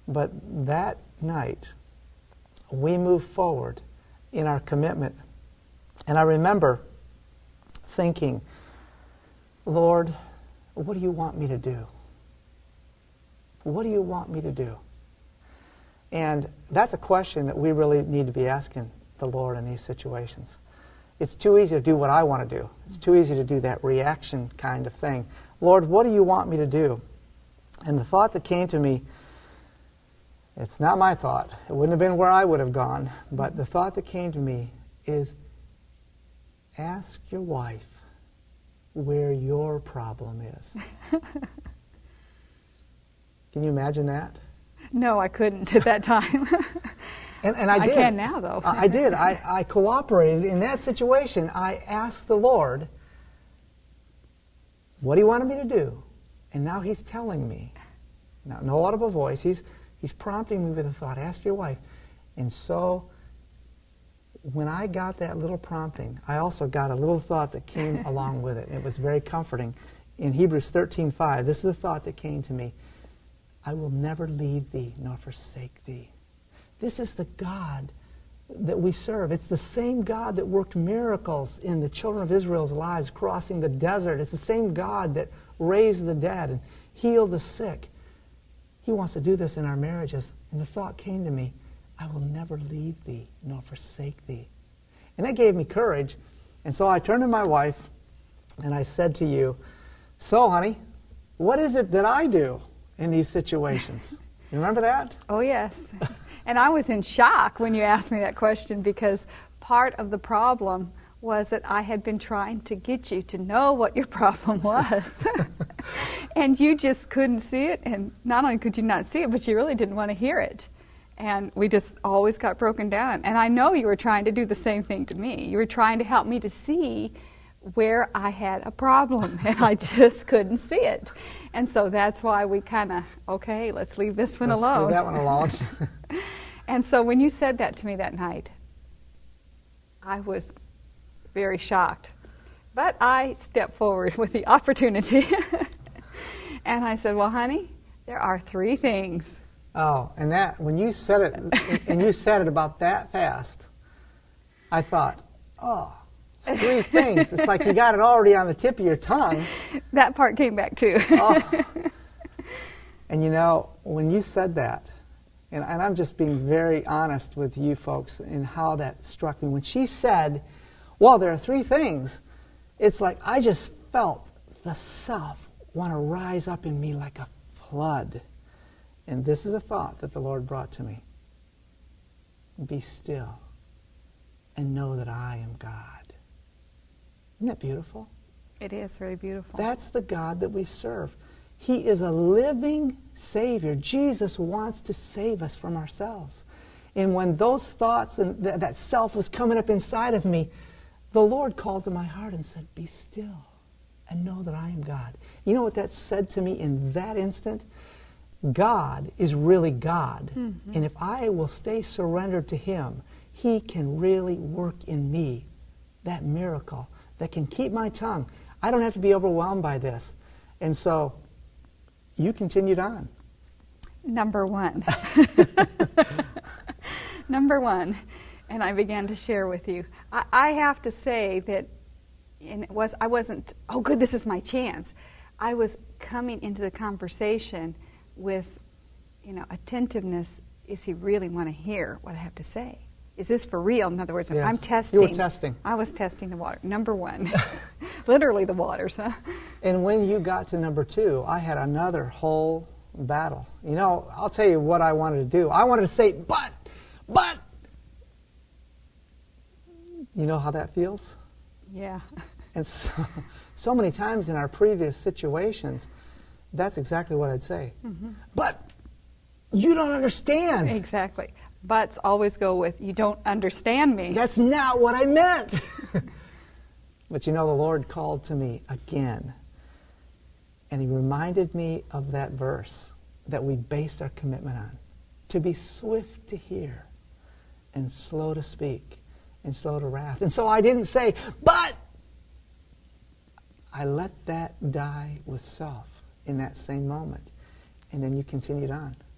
But that night, we moved forward in our commitment. And I remember thinking, Lord, what do you want me to do? What do you want me to do? And that's a question that we really need to be asking the Lord in these situations. It's too easy to do what I want to do. It's too easy to do that reaction kind of thing. Lord, what do you want me to do? And the thought that came to me, it's not my thought. It wouldn't have been where I would have gone. But the thought that came to me is, ask your wife where your problem is. Can you imagine that? No, I couldn't at that time. And I did. I can now, though. I did. I cooperated in that situation. I asked the Lord, what he wanted me to do. And now he's telling me. Now, no audible voice. He's prompting me with a thought. Ask your wife. And so, when I got that little prompting, I also got a little thought that came along with it. It was very comforting. In Hebrews 13:5, this is the thought that came to me. I will never leave thee nor forsake thee. This is the God that we serve. It's the same God that worked miracles in the children of Israel's lives, crossing the desert. It's the same God that raised the dead and healed the sick. He wants to do this in our marriages. And the thought came to me, I will never leave thee nor forsake thee. And that gave me courage. And so I turned to my wife and I said to you, so honey, what is it that I do in these situations? You remember that? Oh, yes. And I was in shock when you asked me that question, because part of the problem was that I had been trying to get you to know what your problem was. And you just couldn't see it. And not only could you not see it, but you really didn't want to hear it. And we just always got broken down. And I know you were trying to do the same thing to me. You were trying to help me to see where I had a problem, and I just couldn't see it. And so that's why we kind of, okay, let's leave this one alone. Leave that one alone. And so when you said that to me that night, I was very shocked. But I stepped forward with the opportunity. And I said, well, honey, there are 3 things. Oh, and that, when you said it, and you said it about that fast, I thought, oh, 3 things. It's like you got it already on the tip of your tongue. That part came back too. Oh. And you know, when you said that, and I'm just being very honest with you folks in how that struck me. When she said, well, there are 3 things, it's like I just felt the self want to rise up in me like a flood. And this is a thought that the Lord brought to me. Be still and know that I am God. Isn't that beautiful? It is very beautiful. That's the God that we serve. He is a living Savior. Jesus wants to save us from ourselves. And when those thoughts and that self was coming up inside of me, the Lord called to my heart and said, be still and know that I am God. You know what that said to me in that instant? God is really God. Mm-hmm. And if I will stay surrendered to Him, He can really work in me that miracle that can keep my tongue. I don't have to be overwhelmed by this. And so, you continued on. Number 1. Number 1. And I began to share with you. I have to say that I wasn't, oh good, this is my chance. I was coming into the conversation with, attentiveness. Is he really want to hear what I have to say? Is this for real? In other words, yes. I'm testing. You were testing. I was testing the water. Number 1. Literally the waters, huh? And when you got to number 2, I had another whole battle. I'll tell you what I wanted to do. I wanted to say, but. You know how that feels? Yeah. And so many times in our previous situations, that's exactly what I'd say. Mm-hmm. But you don't understand. Exactly. Buts always go with, you don't understand me. That's not what I meant. But the Lord called to me again. And He reminded me of that verse that we based our commitment on. To be swift to hear and slow to speak and slow to wrath. And so I didn't say, but I let that die with self in that same moment. And then you continued on.